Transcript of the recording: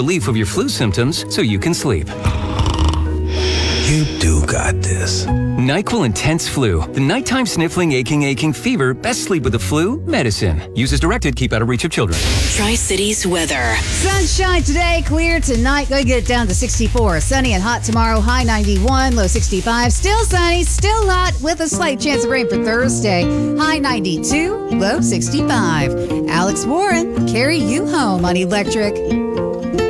relief of your flu symptoms so you can sleep. You do got this. NyQuil Intense Flu. The nighttime sniffling, aching fever. Best sleep with the flu medicine. Use as directed. Keep out of reach of children. Tri-Cities weather. Sunshine today, clear tonight. Going to get it down to 64. Sunny and hot tomorrow. High 91, low 65. Still sunny, still hot with a slight chance of rain for Thursday. High 92, low 65. Alex Warren, carry you home on Electric.